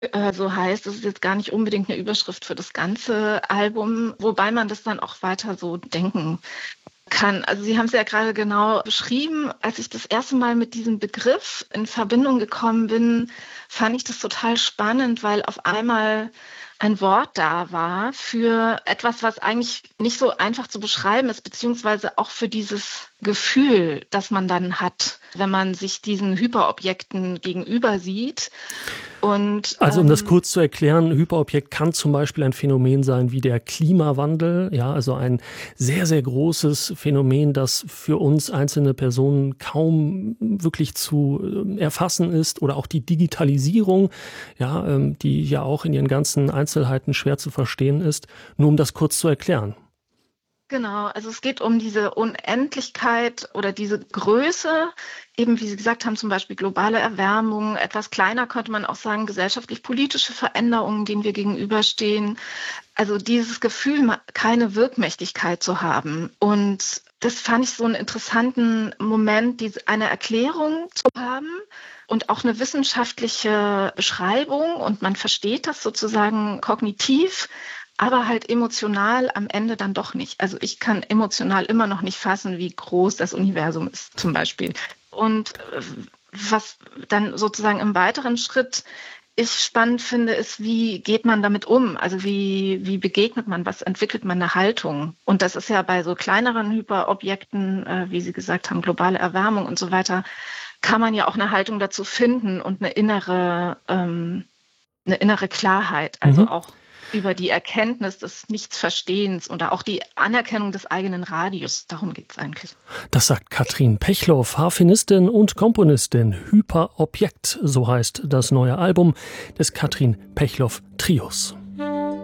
So heißt, das ist jetzt gar nicht unbedingt eine Überschrift für das ganze Album, wobei man das dann auch weiter so denken kann. Also Sie haben es ja gerade genau beschrieben. Als ich das erste Mal mit diesem Begriff in Verbindung gekommen bin, fand ich das total spannend, weil auf einmal ein Wort da war für etwas, was eigentlich nicht so einfach zu beschreiben ist, beziehungsweise auch für dieses Gefühl, das man dann hat, wenn man sich diesen Hyperobjekten gegenüber sieht. Und Also um das kurz zu erklären, Hyperobjekt kann zum Beispiel ein Phänomen sein wie der Klimawandel, ja, also ein sehr, sehr großes Phänomen, das für uns einzelne Personen kaum wirklich zu erfassen ist, oder auch die Digitalisierung, ja, die ja auch in ihren ganzen Einzelheiten schwer zu verstehen ist, nur um das kurz zu erklären. genau, also es geht um diese Unendlichkeit oder diese Größe, eben wie Sie gesagt haben, zum Beispiel globale Erwärmung, etwas kleiner könnte man auch sagen, gesellschaftlich-politische Veränderungen, denen wir gegenüberstehen. Also dieses Gefühl, keine Wirkmächtigkeit zu haben. Und das fand ich so einen interessanten Moment, eine Erklärung zu haben und auch eine wissenschaftliche Beschreibung. Und man versteht das sozusagen kognitiv, aber halt emotional am Ende dann doch nicht. Also ich kann emotional immer noch nicht fassen, wie groß das Universum ist, zum Beispiel. Und was dann sozusagen im weiteren Schritt ich spannend finde, ist, wie geht man damit um? Also wie begegnet man, was entwickelt man eine Haltung? Und das ist ja bei so kleineren Hyperobjekten, wie Sie gesagt haben, globale Erwärmung und so weiter, kann man ja auch eine Haltung dazu finden und eine innere Klarheit, also Mhm. auch über die Erkenntnis des Nichtsverstehens oder auch die Anerkennung des eigenen Radius. Darum geht es eigentlich. Das sagt Katrin Pechloff, Harfenistin und Komponistin. Hyperobjekt, so heißt das neue Album des Katrin Pechloff Trios.